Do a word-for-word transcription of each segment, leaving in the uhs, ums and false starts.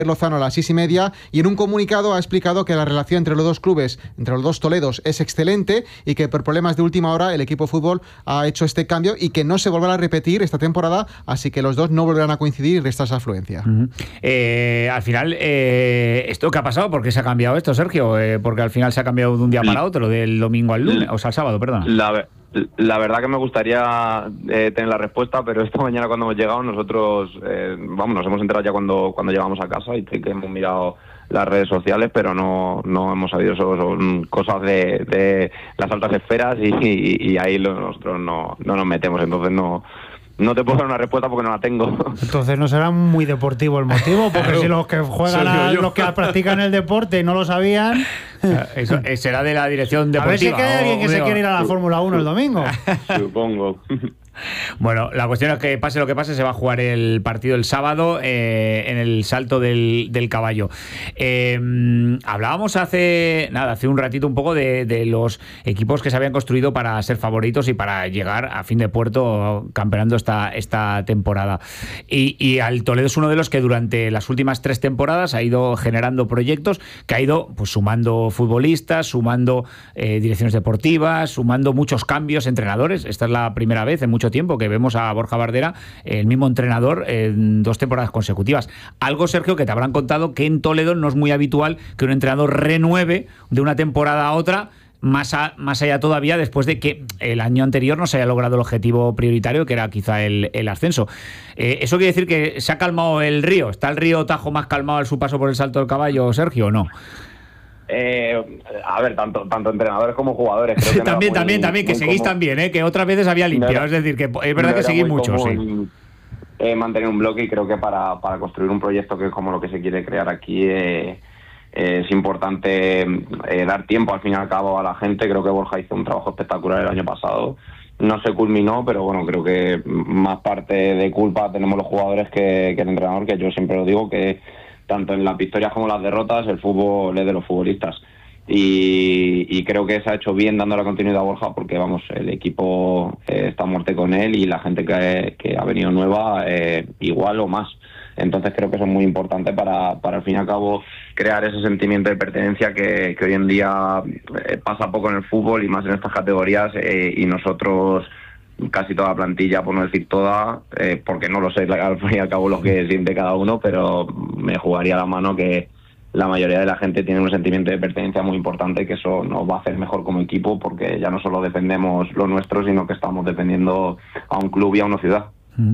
Lozano a las seis y media, y en un comunicado ha explicado que la relación entre los dos clubes, entre los dos Toledos, es excelente y que por problemas de última hora el equipo de fútbol ha hecho este cambio y que no se volverá a repetir esta temporada, así que los dos no volverán a coincidir y resta esa afluencia. Uh-huh. eh, al final, eh, ¿esto qué ha pasado? ¿Por qué se ha cambiado esto, Sergio? Eh, porque al final se ha cambiado de un día para otro, del domingo al lunes, o sea, al sábado, perdón. La, la verdad que me gustaría eh, tener la respuesta, pero esta mañana cuando hemos llegado nosotros, eh, vamos, nos hemos enterado ya cuando, cuando llegamos a casa y que hemos mirado las redes sociales, pero no, no hemos sabido, eso son cosas de, de las altas esferas y, y, y ahí lo, nosotros no, no nos metemos, entonces no... No te puedo dar una respuesta porque no la tengo. Entonces no será muy deportivo el motivo, porque claro, si los que juegan, a, los que practican el deporte no lo sabían... Eso será de la dirección deportiva. A ver si hay alguien que se quiere ir a la Fórmula uno el domingo. Supongo. Bueno, la cuestión es que pase lo que pase, se va a jugar el partido el sábado eh, en el Salto del, del Caballo. Eh, hablábamos hace nada, hace un ratito un poco de, de los equipos que se habían construido para ser favoritos y para llegar a fin de puerto campeonando esta, esta temporada. Y, y al Toledo es uno de los que durante las últimas tres temporadas ha ido generando proyectos, que ha ido pues sumando futbolistas, sumando eh, direcciones deportivas, sumando muchos cambios, entrenadores. Esta es la primera vez en mucho tiempo que vemos a Borja Bardera, el mismo entrenador, en dos temporadas consecutivas. Algo, Sergio, que te habrán contado que en Toledo no es muy habitual que un entrenador renueve de una temporada a otra, más, a, más allá todavía después de que el año anterior no se haya logrado el objetivo prioritario, que era quizá el, el ascenso. Eh, ¿Eso quiere decir que se ha calmado el río? ¿Está el río Tajo más calmado en su paso por el Salto del Caballo, Sergio, o no? Eh, a ver, tanto tanto entrenadores como jugadores. Creo que también, muy, también, también, que seguís común. también, ¿eh? Que otras veces había limpiado. No, es decir, que es verdad no que seguís mucho, sí. Eh, mantener un bloque, y creo que para, para construir un proyecto que es como lo que se quiere crear aquí, eh, eh, es importante eh, dar tiempo al fin y al cabo a la gente. Creo que Borja hizo un trabajo espectacular el año pasado. No se culminó, pero bueno, creo que más parte de culpa tenemos los jugadores que, que el entrenador, que yo siempre lo digo, que tanto en las victorias como en las derrotas, el fútbol es de los futbolistas. Y, y creo que se ha hecho bien dando la continuidad a Borja, porque vamos, el equipo eh, está a muerte con él y la gente que, que ha venido nueva eh, igual o más. Entonces creo que eso es muy importante para, para al fin y al cabo crear ese sentimiento de pertenencia que, que hoy en día eh, pasa poco en el fútbol y más en estas categorías, eh, y nosotros casi toda la plantilla, por no decir toda, eh, porque no lo sé al fin y al cabo lo que siente cada uno, pero me jugaría la mano que la mayoría de la gente tiene un sentimiento de pertenencia muy importante, que eso nos va a hacer mejor como equipo, porque ya no solo dependemos lo nuestro, sino que estamos dependiendo a un club y a una ciudad. Mm.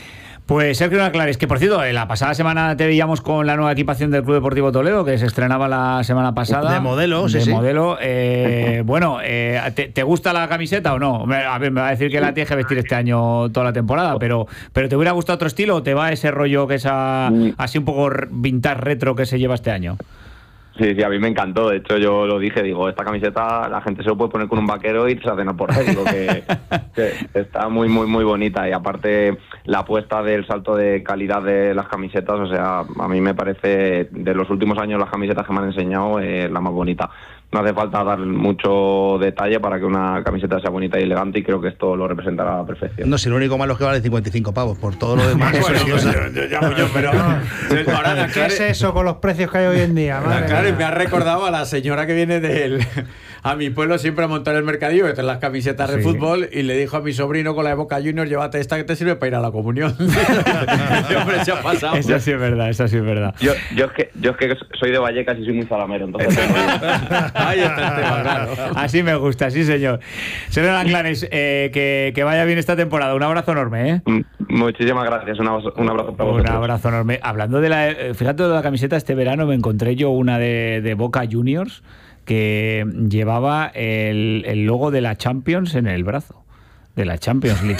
Pues Sergio Naclares, que por cierto, la pasada semana te veíamos con la nueva equipación del Club Deportivo Toledo, que se estrenaba la semana pasada. De modelo, sí, de sí. modelo. Eh, bueno, eh, ¿te, ¿te gusta la camiseta o no? A ver, me va a decir que la tienes que vestir este año toda la temporada, pero, pero ¿te hubiera gustado otro estilo o te va ese rollo que es a, así un poco vintage retro que se lleva este año? Sí, sí, a mí me encantó. De hecho, yo lo dije, digo, esta camiseta la gente se lo puede poner con un vaquero y se la cena por ahí. Digo que, que está muy, muy, muy bonita. Y aparte, la apuesta del salto de calidad de las camisetas, o sea, a mí me parece, de los últimos años, las camisetas que me han enseñado, eh, la más bonita. No hace falta dar mucho detalle para que una camiseta sea bonita y elegante, y creo que esto lo representará a la perfección. No, si lo único malo es que vale cincuenta y cinco pavos, por todo lo demás. Bueno, yo, yo, yo, yo, pero ahora, ¿qué es eso con los precios que hay hoy en día? Madre claro, me ha recordado a la señora que viene del, a mi pueblo siempre a montar el mercadillo, que trae las camisetas sí. de fútbol, y le dijo a mi sobrino con la de Boca Juniors, llévate esta que te sirve para ir a la comunión. Hombre, se ha pasado. Eso sí es verdad, eso sí es verdad. Yo, yo, es que, yo es que soy de Vallecas y soy muy zalamero, entonces... Ahí está el tema, claro. Así me gusta, sí señor. Señor Naclares, eh, que, que vaya bien esta temporada. Un abrazo enorme, ¿eh? Muchísimas gracias, un abrazo, un abrazo para vosotros. Un abrazo enorme. Hablando de la... Fíjate, de la camiseta, este verano me encontré yo una de, de Boca Juniors que llevaba el, el logo de la Champions en el brazo. De la Champions League.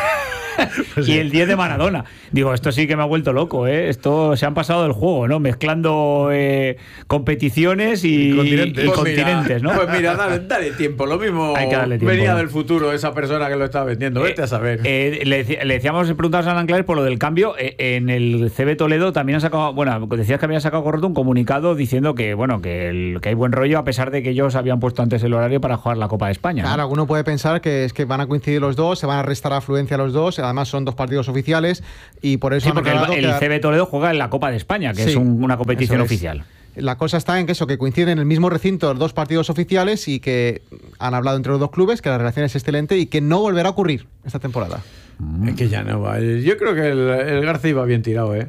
Pues y sí. El diez de Maradona. Digo, esto sí que me ha vuelto loco, ¿eh? Esto se han pasado del juego, ¿no? Mezclando competiciones y, y continentes, y pues continentes mira, ¿no? Pues mira, dale, dale tiempo. Lo mismo hay que darle tiempo, venía ¿no? del futuro esa persona que lo estaba vendiendo. Vete eh, a saber. Eh, le, le decíamos, preguntabas a Naclares por lo del cambio. Eh, en el C B Toledo también han sacado, bueno, decías que habían sacado correcto un comunicado diciendo que, bueno, que, el, que hay buen rollo, a pesar de que ellos habían puesto antes el horario para jugar la Copa de España. Claro, ¿no? Alguno puede pensar que es que van a coincidir los dos, se van a restar afluencia los dos. Además, además son dos partidos oficiales y por eso Sí, han porque el, aclarado el que- C B Toledo juega en la Copa de España, que Sí, es un- una competición eso es. oficial. La cosa está en que eso, que coinciden en el mismo recinto dos partidos oficiales y que han hablado entre los dos clubes, que la relación es excelente y que no volverá a ocurrir esta temporada. Es que ya no va. Yo creo que el, el Garza iba bien tirado, ¿eh?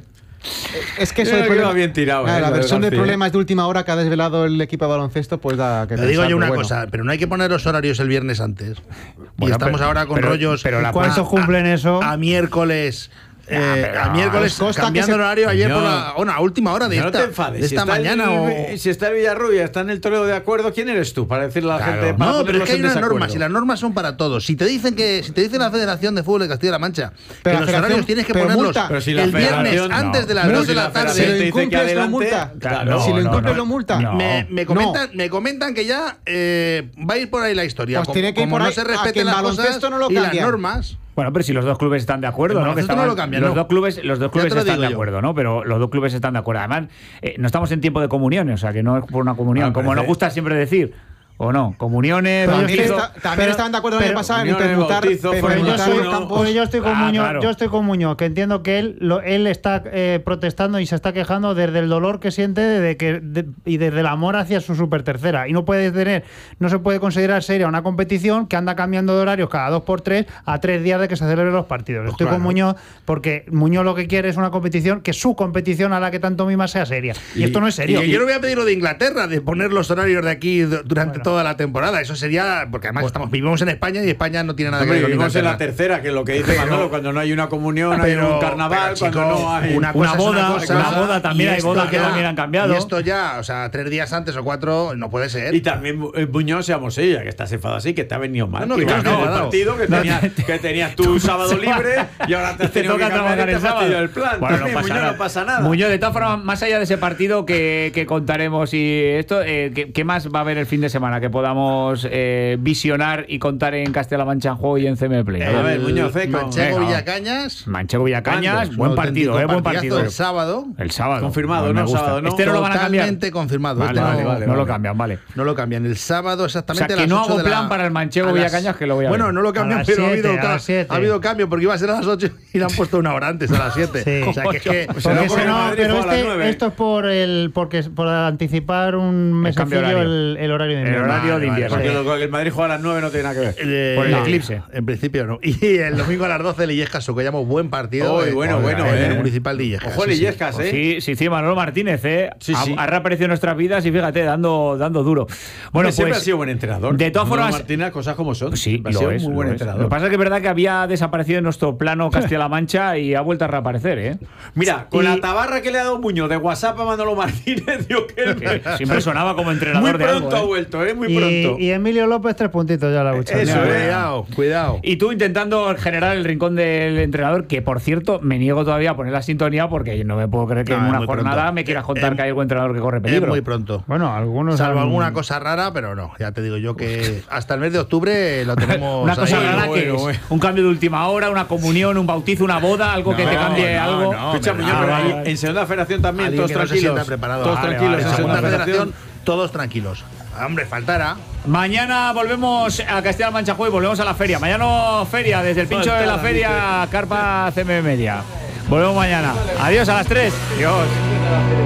Es que eso Yo el creo que problema- va bien tirado, Nada, eh, la lo de versión de García, problemas de última hora que ha desvelado el equipo de baloncesto, pues da que Te digo pensar, yo una pero bueno. cosa, pero no hay que poner los horarios el viernes antes. Bueno, y estamos pero- ahora con pero- rollos. pero la- ¿Cuántos a- cumplen eso? A miércoles. eh, pero a miércoles consta cambiando que se- el horario ayer por No. la, bueno, a última hora de No esta, te enfades. de si esta está mañana el, o... Si está el Villarrubia, está en el Toledo de acuerdo, ¿quién eres tú para decirle a la Claro. gente? Para No, pero es ponerlos que hay en unas desacuerdo? normas y las normas son para todos. Si te dicen que si te dice la Federación de Fútbol de Castilla-La Mancha Pero que la los federación- horarios tienes que pero ponerlos multa. Pero si la el viernes federación- antes no. de las Pero dos si de la la tarde. Si lo te dice que incumples, lo adelante, multa. claro, si lo no, incumples, no, lo multa. no. Me, me No. comentan, me comentan que ya eh, va a ir por ahí la historia. Pues como tiene que ir como por no ahí, se a que respeten en las cosas baloncesto no lo y las cambian. normas. Bueno, pero si los dos clubes están de acuerdo, El ¿no? Que baloncesto estaban- no lo cambian, los no. dos clubes, los dos Ya clubes te lo están digo de yo. acuerdo, ¿no? Pero los dos clubes están de acuerdo. Además, eh, no estamos en tiempo de comunión, o sea, que no es por una comunión, Ah, como parece- nos gusta siempre decir. ¿O no? Comuniones, Pero yo También, bautizo. está- también pero- estaban de acuerdo el año pero- pasado en Uniones, permutar, bautizo, en Pero yo, permutar soy, los uno. campos. pues yo estoy con Ah, Muñoz, claro. yo estoy con Muñoz, que entiendo que él lo, él está eh, protestando y se está quejando desde el dolor que siente de que de- y desde el amor hacia su super tercera. Y no puede tener, no se puede considerar seria una competición que anda cambiando de horarios cada dos por tres a tres días de que se celebren los partidos. Pues estoy claro. con Muñoz porque Muñoz lo que quiere es una competición, que su competición a la que tanto mima sea seria. Y, Y- esto no es serio. Y yo no voy a pedir lo de Inglaterra, de poner los horarios de aquí du- durante toda la temporada. Eso sería. Porque además estamos, vivimos en España y España no tiene nada Hombre, que ver con vivimos en la Inglaterra. tercera, que es lo que dice Manolo, cuando no hay una comunión, hay Pero- un carnaval, pero, cuando chico, no hay... una, Una cosa es boda, cosa, una boda también y hay esto bodas que ya- también han cambiado. Y esto ya, o sea, tres días antes o cuatro, no puede ser. Y también, eh, Muñoz, seamos ella, que estás enfadado así, que te ha venido mal. No, no, que que ibas no, en el enfadado. partido, que, No, tenías, te- que tenías tu sábado libre y ahora te has Te tenido que toca cambiar trabajar y te el has fastidiado sábado. el plan. Bueno, no También, pasa Muñoz, nada. no pasa nada. Muñoz, de todas formas, más allá de ese partido que, que contaremos y esto, eh, ¿qué, qué más va a haber el fin de semana que podamos eh, visionar y contar en Castilla-La Mancha en juego y en C M Play? A ver, Muñoz, eh, con- Manchego venga. Villacañas. Manchego Villacañas, ¿Cuándo? buen un partido, auténtico eh, buen partidazo partido. El sábado. El sábado. Confirmado, Pues me ¿no? gusta. Sábado, ¿no? Este no lo van a cambiar. Totalmente confirmado. Vale, Este vale, no, vale, no lo cambian, vale. No lo cambian. El sábado O sea, exactamente a que las no ocho hago de la- plan para el Manchego a las- Villacañas, que lo voy a Bueno, ver. no lo A cambian, las pero ha siete, habido, a ca- las siete. ha habido cambio porque iba a ser a las ocho y le han puesto una hora antes, a las siete. Sí. O sea, que es que. Pues Porque será si porque no, Madrid pero juega a las este- nueve. esto es por el porque por anticipar un El cambio mesecillo horario. el, el horario de El invierno. horario de Vale, invierno. Porque Sí. lo- que el Madrid juega a las nueve no tiene nada que ver. Eh, Por el no, eclipse. En principio no. Y el domingo a las doce, Lillescas, que llamo buen partido. Uy, eh, bueno, bueno, en eh. el Municipal de Illescas. Ojo, sí, sí. Lillescas, ¿eh? Sí, sí, sí, Manolo Martínez, ¿eh? Sí, ha, sí. ha reaparecido en nuestras vidas y fíjate, dando, dando duro. Bueno, Hombre, siempre pues, ha sido buen entrenador. de todas Manolo formas- Martínez, cosas como son. Sí, ha lo sido es, muy buen lo es. entrenador. Lo que pasa es que es verdad que había desaparecido en nuestro plano Castilla-La Mancha y ha vuelto a reaparecer, ¿eh? Mira, con Y- la tabarra que le ha dado Muñoz de WhatsApp a Manolo Martínez, digo que Que siempre sonaba como entrenador muy de pronto algo, ha ¿eh? vuelto, ¿eh? Muy Y, pronto. y Emilio López, tres puntitos ya la lucha. Eso, Mira, eh. Cuidado, cuidado. Y tú intentando generar el rincón del entrenador, que por cierto, me niego todavía a poner la sintonía porque no me puedo creer que No, en es una muy jornada pronto. me quieras Eh, contar eh, que hay algún entrenador que corre Es peligro. muy pronto. Bueno, algunos Salvo han- alguna cosa rara, pero no. Ya te digo yo que hasta el mes de octubre lo tenemos. Una cosa ahí. rara bueno, que es bueno. un cambio de última hora, una comunión, un bautizo, una boda, algo que te No, cambie no, algo. no. Escucha, hombre, Muñoz, ah, pero vale, ahí vale. en Segunda Federación también, Alguien todos que no se tranquilos. sienta preparado. Todos Vale, tranquilos vale, en vale. Segunda Segunda Federación. Federación, todos tranquilos. Hombre, faltará. Mañana volvemos a Castilla-La Mancha Juego y volvemos a la feria. Mañana feria, desde el pincho de la Faltada, feria, Carpa C M Media. Volvemos mañana. Adiós a las tres. Adiós.